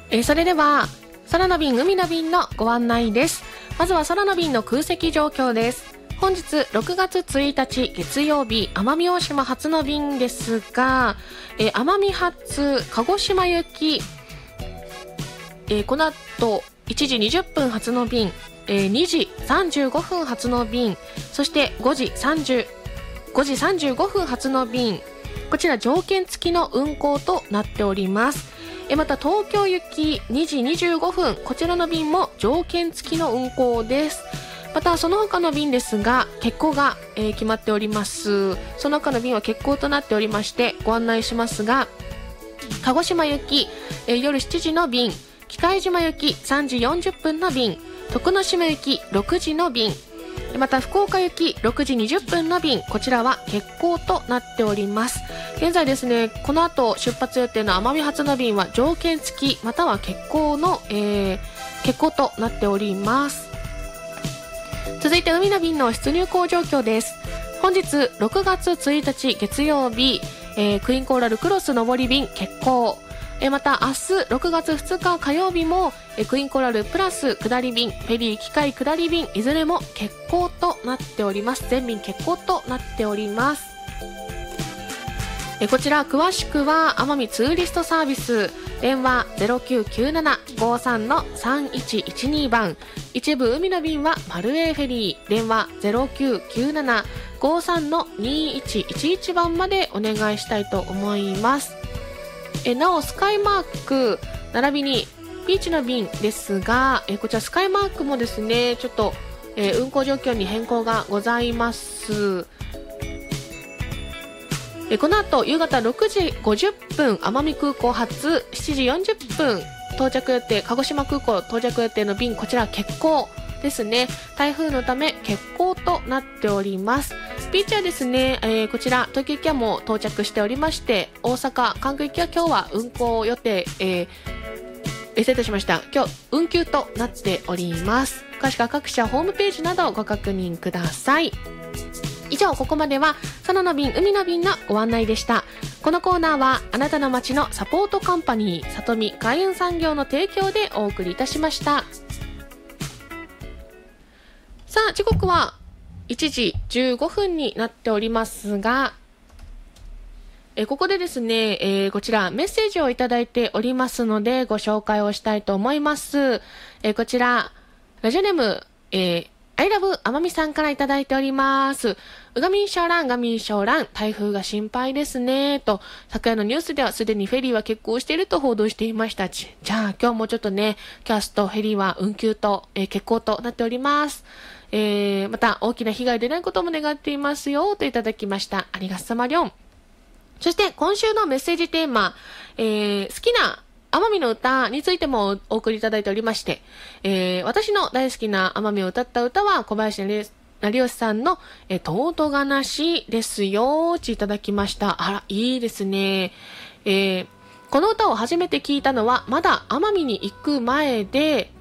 それでは空の便海の便のご案内です。まずは空の便の空席状況です。本日6月1日月曜日、奄美大島発の便ですが、奄美発鹿児島行き、この後1時20分発の便、2時35分発の便、そして5時35分発の便、こちら条件付きの運航となっております。また東京行き2時25分、こちらの便も条件付きの運航です。またその他の便ですが欠航が、決まっております。その他の便は欠航となっておりましてご案内しますが、鹿児島行き、夜7時の便、喜界島行き3時40分の便、徳之島行き6時の便、また福岡行き6時20分の便、こちらは欠航となっております。現在ですね、この後出発予定の奄美発の便は条件付きまたは欠航となっております。続いて海の便の出入港状況です。本日6月1日月曜日、クイーンコーラルクロス上り便欠航、また明日6月2日火曜日もクイーンコラルプラス下り便、フェリー機械下り便、いずれも欠航となっております。全便欠航となっております。こちら詳しくは奄美ツーリストサービス、電話 0997-53-3112 番、一部海の便はマルエーフェリー、電話 0997-53-2111 番までお願いしたいと思います。なおスカイマーク並びにビーチの便ですが、こちらスカイマークもですねちょっと、運行状況に変更がございます。この後夕方6時50分奄美空港発7時40分到着予定、鹿児島空港到着予定の便、こちら欠航ですね。台風のため欠航となっております。ビーチはですね、こちら東京行きはもう到着しておりまして、大阪関空行きは今日は運航予定、失礼いたしました。今日運休となっております。詳しくは各社ホームページなどをご確認ください。以上、ここまでは空の便海の便のご案内でした。このコーナーはあなたの街のサポートカンパニーさとみ海運産業の提供でお送りいたしました。さあ時刻は1時15分になっておりますが、ここでですね、こちらメッセージをいただいておりますのでご紹介をしたいと思います。こちらラジオネーム、I love 奄美さんからいただいております。うがみんしょうらん、がみんしょうらん、台風が心配ですねと、昨夜のニュースではすでにフェリーは欠航していると報道していました。じゃあ今日もちょっとね、キャスとフェリーは運休と、欠航となっております。また大きな被害出ないことも願っていますよといただきました。ありがとうさまりょん。そして今週のメッセージテーマ、好きな奄美の歌についてもお送りいただいておりまして、私の大好きな奄美を歌った歌は小林成吉さんのとうとがなしですよーちいただきました。あら、いいですね。この歌を初めて聞いたのはまだ奄美に行く前で、